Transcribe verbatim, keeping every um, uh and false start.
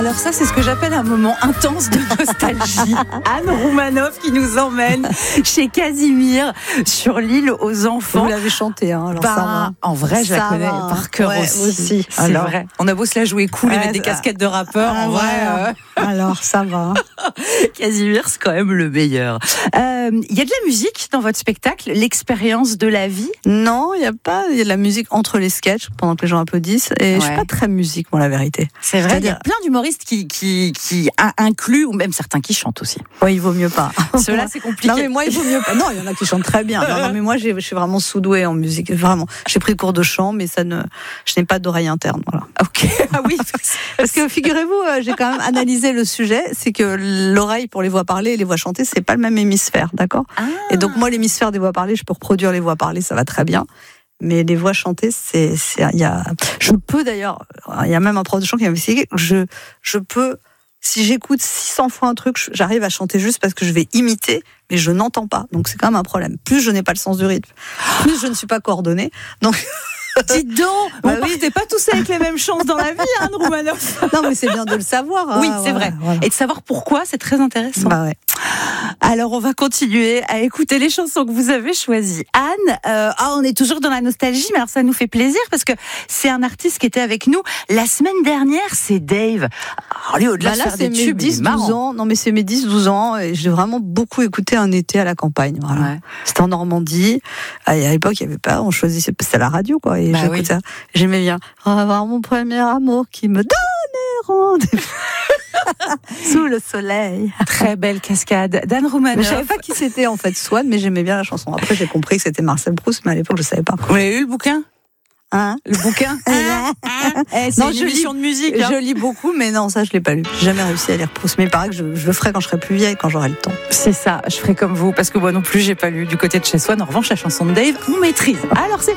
Alors ça, c'est ce que j'appelle un moment intense de nostalgie. Anne Roumanoff qui nous emmène chez Casimir sur l'île aux enfants. Vous l'avez chanté, hein, alors bah, ça va. En vrai, je ça la connais va, par cœur ouais, aussi. aussi. C'est Alors, vrai. On a beau se la jouer cool et ouais, mettre des casquettes de rappeurs. ah, en vrai, ouais. euh... alors ça va. Casimir, c'est quand même le meilleur. Il euh, y a de la musique dans votre spectacle, l'expérience de la vie? Non, il y a pas. Il y a de la musique entre les sketchs pendant que les gens applaudissent. Et ouais. je suis pas très musique, moi, la vérité. C'est vrai. Il y a plein d'humoristes qui qui qui incluent ou même certains qui chantent aussi. Oui, il vaut mieux pas. Cela, c'est compliqué. Non, mais moi, il vaut mieux pas. Non, il y en a qui chantent très bien. Non, non mais moi, j'ai, je suis vraiment sous-douée en musique. Vraiment. J'ai pris cours de chant, mais ça ne, je n'ai pas d'oreille interne. Voilà. Ok. Ah oui. Parce que figurez-vous, j'ai quand même analysé le sujet. C'est que l'oreille pour les voix parlées et les voix chantées, c'est pas le même hémisphère, d'accord? Ah. Et donc moi, l'hémisphère des voix parlées, je peux reproduire les voix parlées, ça va très bien. Mais les voix chantées, c'est, c'est, il y a, je peux d'ailleurs, il y a même un prof de chant qui m'a expliqué que je, je peux, si j'écoute six cents fois un truc, j'arrive à chanter juste parce que je vais imiter, mais je n'entends pas. Donc c'est quand même un problème. Plus je n'ai pas le sens du rythme, plus je ne suis pas coordonnée. Donc dites donc, bah on oui. partez pas tous avec les mêmes chances dans la vie, hein, Anne Roumanoff. Non, mais c'est bien de le savoir. Hein, oui, c'est voilà, vrai. Voilà. Et de savoir pourquoi, c'est très intéressant. Bah ouais. Alors, on va continuer à écouter les chansons que vous avez choisies. Anne, euh, oh, on est toujours dans la nostalgie, mais alors ça nous fait plaisir parce que c'est un artiste qui était avec nous la semaine dernière, c'est Dave. Alors, lui, au-delà bah de là, faire c'est des mes tubes, dix douze ans. Non, mais c'est mes dix douze ans et j'ai vraiment beaucoup écouté un été à la campagne. Voilà. Ouais. C'était en Normandie. À l'époque, il y avait pas, on choisissait, c'était à la radio, quoi. Et bah j'écoutais oui. ça. J'aimais bien avoir mon premier amour qui me donnait rendez-vous sous le soleil. Très belle cascade d'Anne Roumanoff. Je savais pas qui c'était en fait Swan, mais j'aimais bien la chanson. Après, j'ai compris que c'était Marcel Proust, mais à l'époque, je savais pas. Vous avez lu le bouquin? Hein? Le bouquin? hein hein eh, c'est non, une je émission lis, de musique. Hein. Je lis beaucoup, mais non, ça, je l'ai pas lu. J'ai jamais réussi à lire Proust. Mais il paraît que je, je le ferai quand je serai plus vieille, quand j'aurai le temps. C'est ça, je ferai comme vous, parce que moi non plus, j'ai pas lu du côté de chez Swan. En revanche, la chanson de Dave, on maîtrise. Alors, c'est